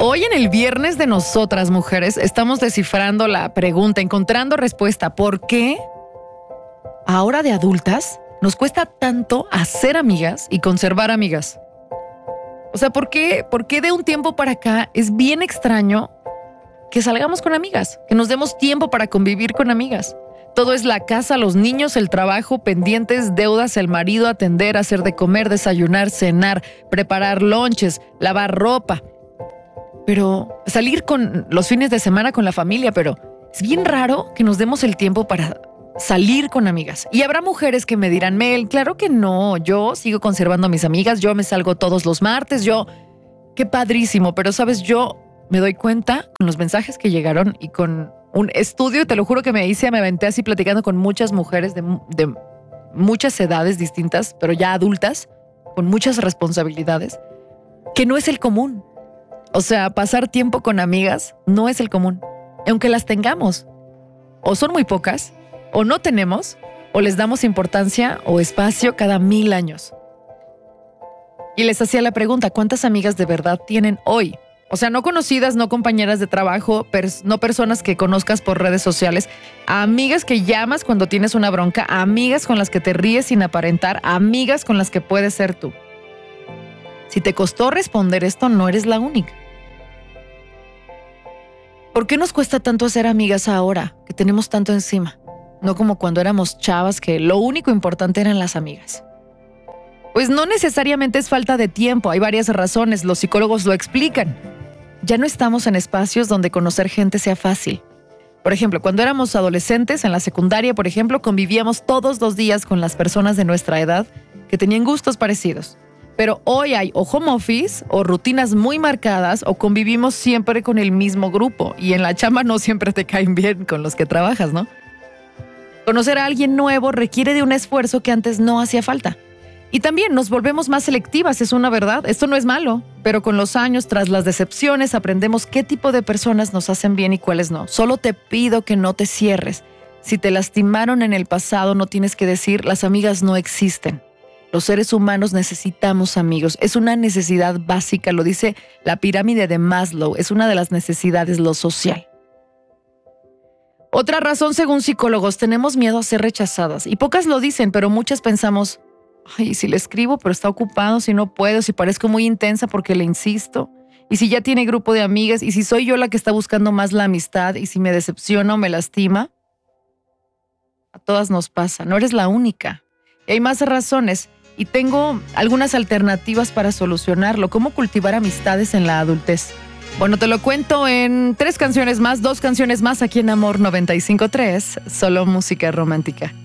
Hoy en el viernes de nosotras, mujeres, estamos descifrando la pregunta, encontrando respuesta. ¿Por qué ahora de adultas nos cuesta tanto hacer amigas y conservar amigas? O sea, ¿por qué de un tiempo para acá es bien extraño que salgamos con amigas, que nos demos tiempo para convivir con amigas? Todo es la casa, los niños, el trabajo, pendientes, deudas, el marido, atender, hacer de comer, desayunar, cenar, preparar lonches, lavar ropa. Pero salir con los fines de semana con la familia, pero es bien raro que nos demos el tiempo para salir con amigas. Y habrá mujeres que me dirán, Mel, claro que no, yo sigo conservando a mis amigas, yo me salgo todos los martes, qué padrísimo, pero sabes, yo me doy cuenta con los mensajes que llegaron y con un estudio, te lo juro que me aventé así platicando con muchas mujeres de muchas edades distintas, pero ya adultas, con muchas responsabilidades, que no es el común. O sea, pasar tiempo con amigas no es el común. Aunque las tengamos, o son muy pocas, o no tenemos, o les damos importancia o espacio cada 1000 años. Y les hacía la pregunta, ¿cuántas amigas de verdad tienen hoy? O sea, no conocidas, no compañeras de trabajo, no personas que conozcas por redes sociales, amigas que llamas cuando tienes una bronca, amigas con las que te ríes sin aparentar, amigas con las que puedes ser tú. Si te costó responder esto, no eres la única. ¿Por qué nos cuesta tanto hacer amigas ahora, que tenemos tanto encima? No como cuando éramos chavas, que lo único importante eran las amigas. Pues no necesariamente es falta de tiempo, hay varias razones, los psicólogos lo explican. Ya no estamos en espacios donde conocer gente sea fácil. Por ejemplo, cuando éramos adolescentes, en la secundaria, por ejemplo, convivíamos todos los días con las personas de nuestra edad que tenían gustos parecidos. Pero hoy hay o home office o rutinas muy marcadas o convivimos siempre con el mismo grupo y en la chamba no siempre te caen bien con los que trabajas, ¿no? Conocer a alguien nuevo requiere de un esfuerzo que antes no hacía falta. Y también nos volvemos más selectivas, es una verdad. Esto no es malo, pero con los años, tras las decepciones, aprendemos qué tipo de personas nos hacen bien y cuáles no. Solo te pido que no te cierres. Si te lastimaron en el pasado, no tienes que decir, las amigas no existen. Los seres humanos necesitamos amigos. Es una necesidad básica, lo dice la pirámide de Maslow. Es una de las necesidades, lo social. Otra razón, según psicólogos, tenemos miedo a ser rechazadas. Y pocas lo dicen, pero muchas pensamos, ay, si le escribo, pero está ocupado, si no puedo, si parezco muy intensa porque le insisto. Y si ya tiene grupo de amigas, y si soy yo la que está buscando más la amistad, y si me decepciona o me lastima. A todas nos pasa, no eres la única. Y hay más razones. Y tengo algunas alternativas para solucionarlo. ¿Cómo cultivar amistades en la adultez? Bueno, te lo cuento en 2 canciones más aquí en Amor 95.3, solo música romántica.